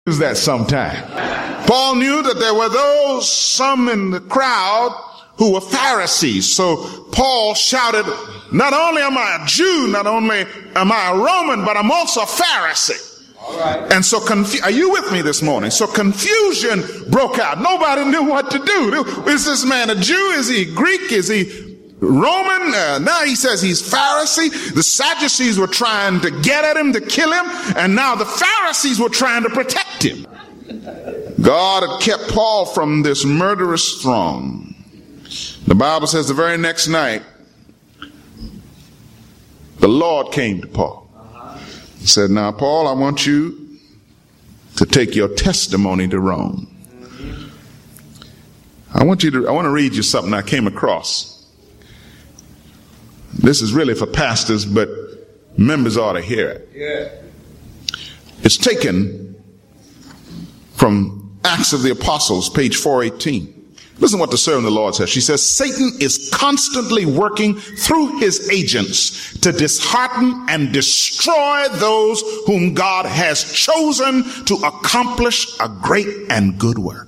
use that sometime. Paul knew that there were some in the crowd who were Pharisees. So Paul shouted, not only am I a Jew, not only am I a Roman, but I'm also a Pharisee. All right. And so, are you with me this morning? So confusion broke out. Nobody knew what to do. Is this man a Jew? Is he Greek? Is he Roman? Now he says he's Pharisee. The Sadducees were trying to get at him, to kill him. And now the Pharisees were trying to protect him. God had kept Paul from this murderous throng. The Bible says the very next night, the Lord came to Paul. He said, now, Paul, I want you to take your testimony to Rome. I want to read you something I came across. This is really for pastors, but members ought to hear it. Yeah. It's taken from Acts of the Apostles, page 418. Listen to what the servant of the Lord says. She says, Satan is constantly working through his agents to dishearten and destroy those whom God has chosen to accomplish a great and good work.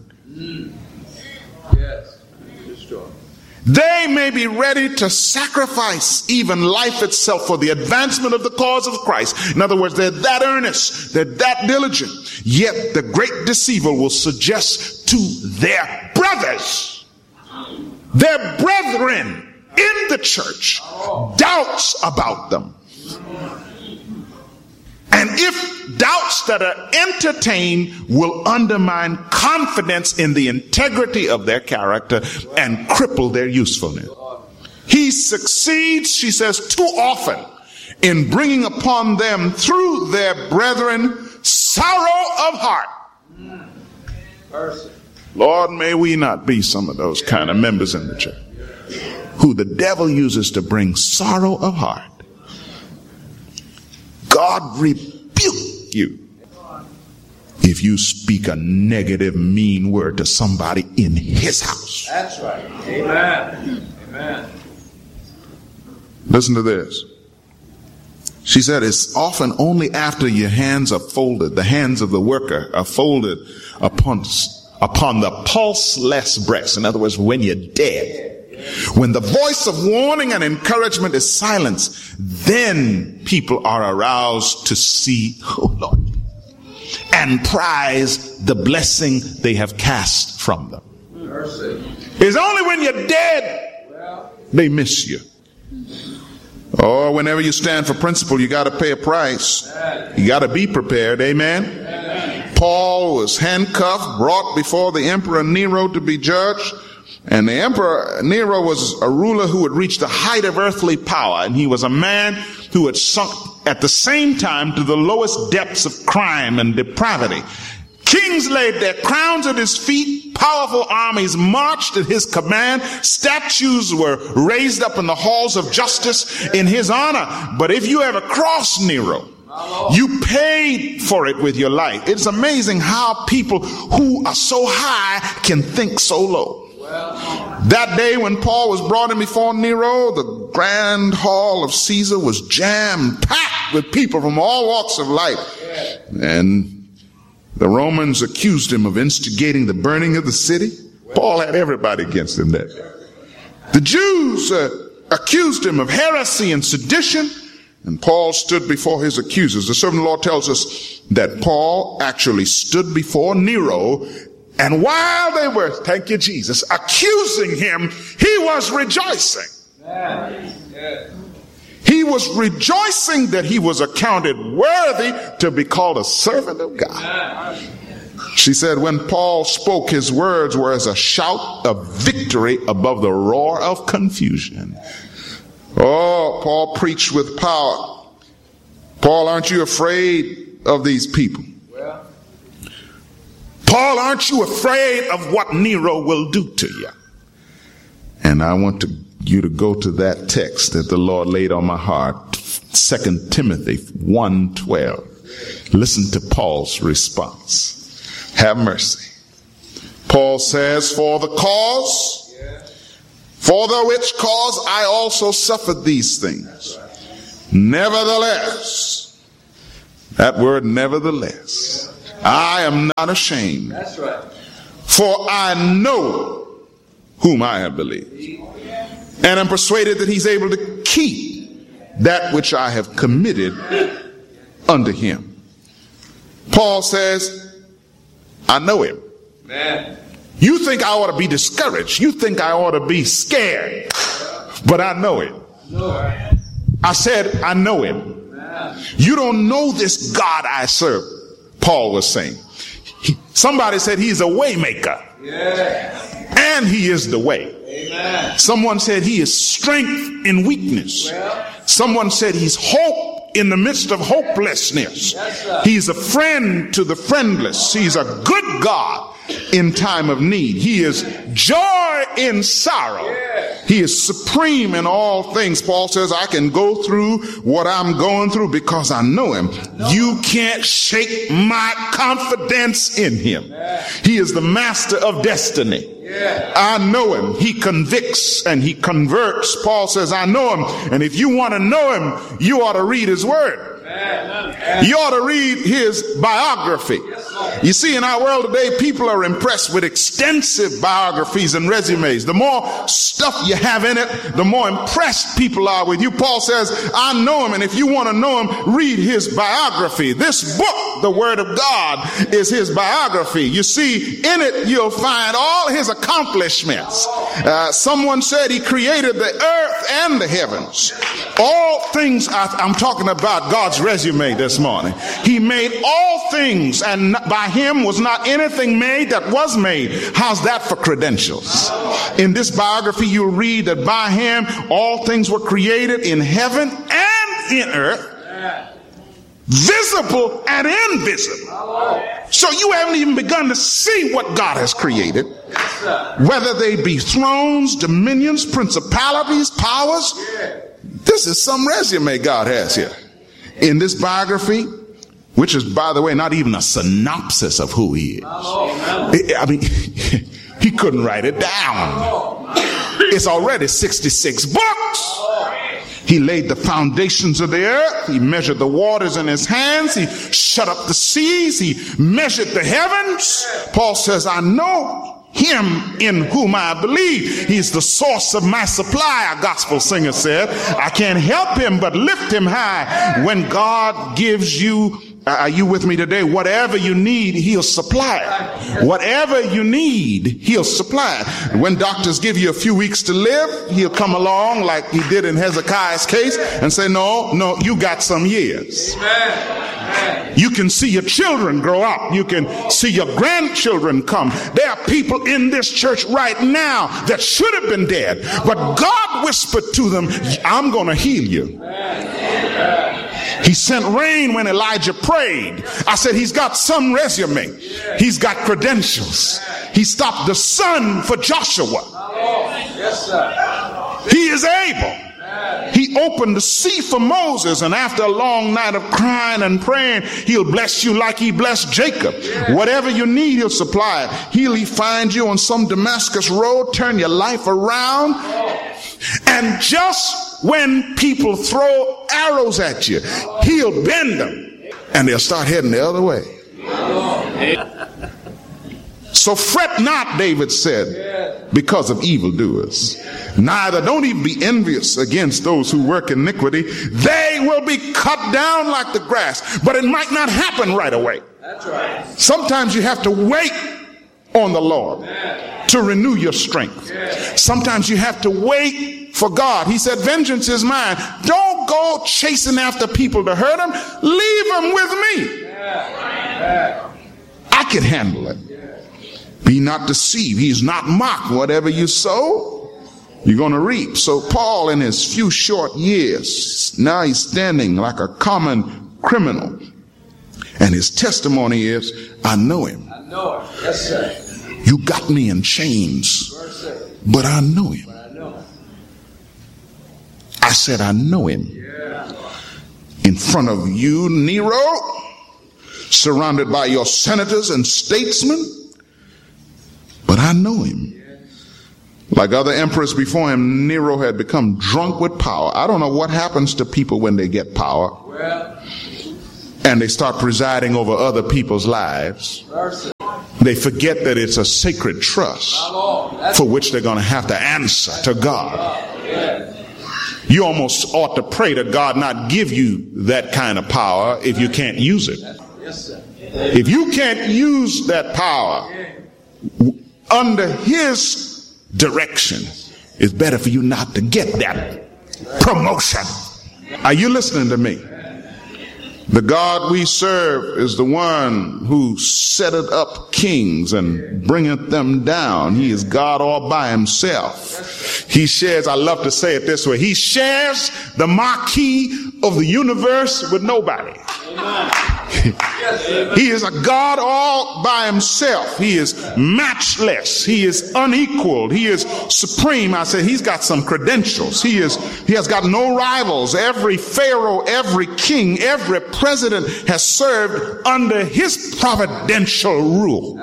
Yes, destroy. They may be ready to sacrifice even life itself for the advancement of the cause of Christ. In other words, they're that earnest, they're that diligent. Yet the great deceiver will suggest to their brothers, their brethren in the church, doubts about them. And if doubts that are entertained will undermine confidence in the integrity of their character and cripple their usefulness. He succeeds, she says, too often in bringing upon them through their brethren sorrow of heart. Lord, may we not be some of those kind of members in the church who the devil uses to bring sorrow of heart. God rebuke you if you speak a negative, mean word to somebody in his house. That's right. Amen. Amen. Listen to this. She said it's often only after your hands are folded, the hands of the worker are folded upon the pulseless breast. In other words, when you're dead. When the voice of warning and encouragement is silenced, then people are aroused to see, oh Lord, and prize the blessing they have cast from them. Mercy. It's only when you're dead they miss you. Or whenever you stand for principle, you got to pay a price. You got to be prepared. Amen. Paul was handcuffed, brought before the Emperor Nero to be judged. And the Emperor Nero was a ruler who had reached the height of earthly power. And he was a man who had sunk at the same time to the lowest depths of crime and depravity. Kings laid their crowns at his feet. Powerful armies marched at his command. Statues were raised up in the halls of justice in his honor. But if you ever crossed Nero, you paid for it with your life. It's amazing how people who are so high can think so low. That day when Paul was brought in before Nero, the grand hall of Caesar was jam-packed with people from all walks of life. And the Romans accused him of instigating the burning of the city. Paul had everybody against him that day. The Jews accused him of heresy and sedition, and Paul stood before his accusers. The servant of the Lord tells us that Paul actually stood before Nero, and while they were, thank you Jesus, accusing him, he was rejoicing. He was rejoicing that he was accounted worthy to be called a servant of God. She said when Paul spoke, his words were as a shout of victory above the roar of confusion. Oh, Paul preached with power. Paul, aren't you afraid of these people? Paul, aren't you afraid of what Nero will do to you? And I want you to go to that text that the Lord laid on my heart, 2 Timothy 1:12. Listen to Paul's response. Have mercy. Paul says, for the which cause I also suffered these things. Nevertheless, that word nevertheless, I am not ashamed. That's right. For I know whom I have believed, and am persuaded that he's able to keep that which I have committed unto him. Paul says, I know him. Man. You think I ought to be discouraged. You think I ought to be scared. But I know him. I said, I know him. You don't know this God I serve, Paul was saying. Somebody said he's a way maker. And he is the way. Amen. Someone said he is strength in weakness. Someone said he's hope in the midst of hopelessness. He's a friend to the friendless. He's a good God in time of need. He is joy in sorrow. He is supreme in all things. Paul says, I can go through what I'm going through because I know him. You can't shake my confidence in him. He is the master of destiny. I know him. He convicts and he converts. Paul says, I know him. And if you want to know him, you ought to read his word. You ought to read his biography. You see, in our world today, people are impressed with extensive biographies and resumes. The more stuff you have in it, the more impressed people are with you. Paul says, I know him, and if you want to know him, read his biography. This book, the Word of God, is his biography. You see, in it, you'll find all his accomplishments. Someone said he created the earth and the heavens. All things, I'm talking about God's resume this morning. He made all things, and by him was not anything made that was made. How's that for credentials? In this biography, you'll read that by him all things were created in heaven and in earth, visible and invisible. So you haven't even begun to see what God has created, whether they be thrones, dominions, principalities, powers. This is some resume God has here. In this biography, which is, by the way, not even a synopsis of who he is. I mean, he couldn't write it down. It's already 66 books. He laid the foundations of the earth. He measured the waters in his hands. He shut up the seas. He measured the heavens. Paul says, I know him in whom I believe. He's the source of my supply, a gospel singer said. I can't help him but lift him high. When God gives you, are you with me today? Whatever you need, he'll supply it. Whatever you need, he'll supply it. When doctors give you a few weeks to live, he'll come along like he did in Hezekiah's case and say, no, you got some years. You can see your children grow up. You can see your grandchildren come. There are people in this church right now that should have been dead, but God whispered to them, I'm going to heal you. He sent rain when Elijah prayed. I said, he's got some resume. He's got credentials. He stopped the sun for Joshua. He is able. He opened the sea for Moses, and after a long night of crying and praying, he'll bless you like he blessed Jacob. Whatever you need, he'll supply it. He'll find you on some Damascus road, turn your life around, and just when people throw arrows at you, he'll bend them, and they'll start heading the other way. So fret not, David said, because of evildoers. Neither don't even be envious against those who work iniquity. They will be cut down like the grass, but it might not happen right away. That's right. Sometimes you have to wait on the Lord to renew your strength. Sometimes you have to wait for God. He said, vengeance is mine. Don't go chasing after people to hurt them. Leave them with me. I can handle it. Be not deceived. He's not mocked. Whatever you sow, you're going to reap. So Paul, in his few short years, now he's standing like a common criminal. And his testimony is, I know him. I know him. Yes, sir. You got me in chains, but I know him. I said, I know him. In front of you, Nero, surrounded by your senators and statesmen, but I know him. Like other emperors before him, Nero had become drunk with power. I don't know what happens to people when they get power. and they start presiding over other people's lives, they forget that it's a sacred trust for which they're going to have to answer to God. You almost ought to pray to God not give you that kind of power if you can't use it. If you can't use that power under his direction, it's better for you not to get that promotion. Are you listening to me? The God we serve is the one who setteth up kings and bringeth them down. He is God all by himself. He shares, I love to say it this way, he shares the marquee of the universe with nobody. He is a God all by himself. He is matchless. He is unequaled. He is supreme. I said he's got some credentials. He has got no rivals. Every pharaoh, every king, every president has served under his providential rule.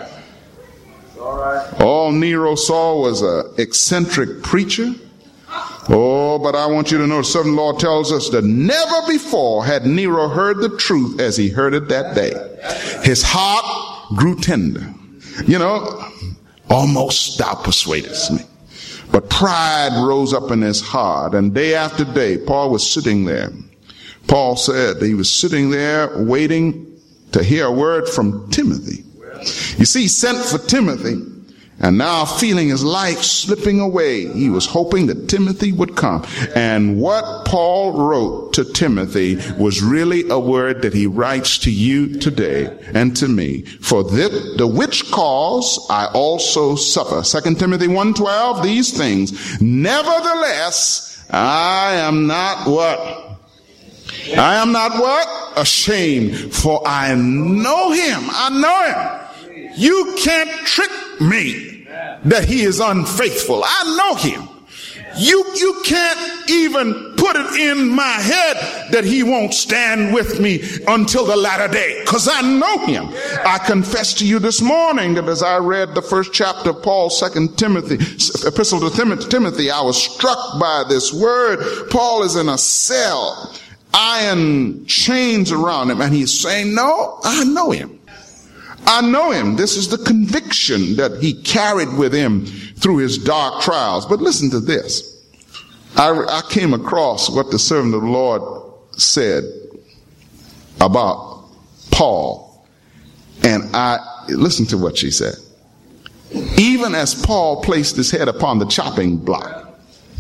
All Nero saw was an eccentric preacher. Oh, but I want you to know the Southern Law tells us that never before had Nero heard the truth as he heard it that day. His heart grew tender. You know, almost thou persuadest me. But pride rose up in his heart, and day after day, Paul was sitting there. Paul said he was sitting there waiting to hear a word from Timothy. You see, he sent for Timothy. And now feeling his life slipping away, he was hoping that Timothy would come. And what Paul wrote to Timothy was really a word that he writes to you today and to me. For the which cause I also suffer. 2 Timothy 1:12, these things. Nevertheless, I am not what? I am not what? Ashamed. For I know him. I know him. You can't trick me that he is unfaithful. I know him. You can't even put it in my head that he won't stand with me until the latter day, because I know him. I confess to you this morning that as I read the first chapter of Paul's epistle to Timothy, I was struck by this word. Paul is in a cell, iron chains around him, and he's saying, no, I know him. I know him. This is the conviction that he carried with him through his dark trials. But listen to this. I came across what the servant of the Lord said about Paul. And I listened to what she said. Even as Paul placed his head upon the chopping block,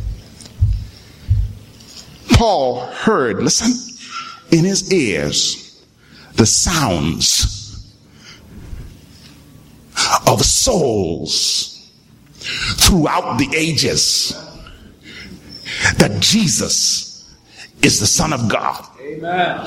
Paul heard, listen, in his ears, the sounds of souls throughout the ages that Jesus is the Son of God. Amen.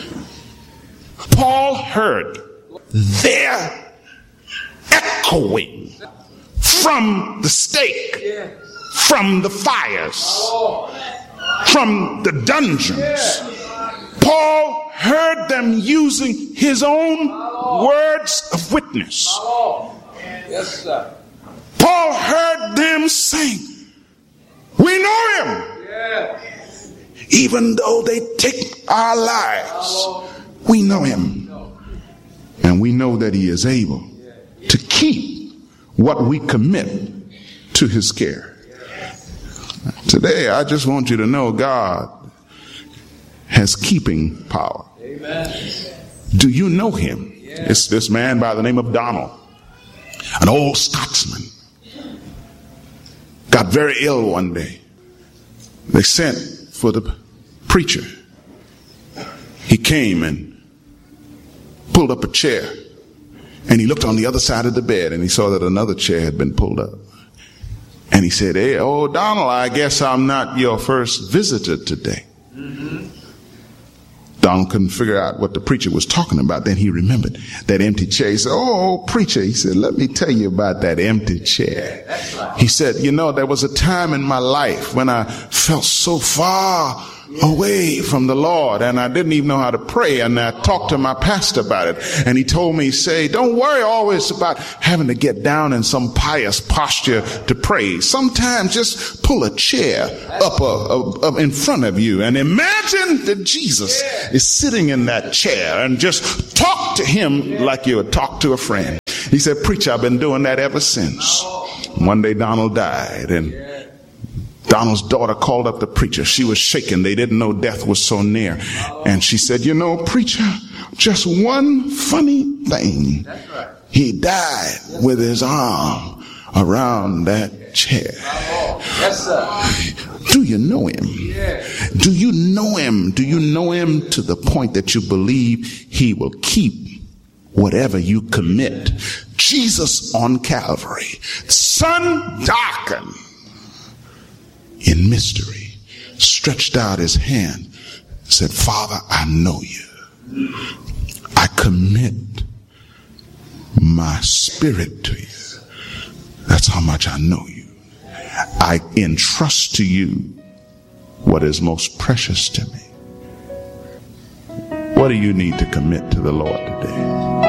Paul heard their echoing from the stake, from the fires, from the dungeons. Paul heard them using his own words of witness. Yes, sir. Paul heard them saying, we know him. Even though they take our lives, we know him. And we know that he is able to keep what we commit to his care. Today, I just want you to know God has keeping power. Amen. Do you know him? It's this man by the name of Donald, an old Scotsman, got very ill one day. They sent for the preacher. He came and pulled up a chair, and he looked on the other side of the bed, and he saw that another chair had been pulled up. And he said, hey, oh, Donald, I guess I'm not your first visitor today. Donald couldn't figure out what the preacher was talking about. Then he remembered that empty chair. He said, oh, preacher, he said, let me tell you about that empty chair. He said, you know, there was a time in my life when I felt so far away from the Lord, and I didn't even know how to pray. And I talked to my pastor about it, and he told me, say, don't worry always about having to get down in some pious posture to pray. Sometimes just pull a chair up in front of you and imagine that Jesus is sitting in that chair, and just talk to him like you would talk to a friend. He said, preacher, I've been doing that ever since. One day Donald died, and Donald's daughter called up the preacher. She was shaken. They didn't know death was so near. And she said, you know, preacher, just one funny thing. He died with his arm around that chair. Yes, sir. Do you know him? Do you know him? Do you know him to the point that you believe he will keep whatever you commit? Jesus on Calvary, sun darkened in mystery, stretched out his hand, said, Father, I know you. I commit my spirit to you. That's how much I know you. I entrust to you what is most precious to me. What do you need to commit to the Lord today?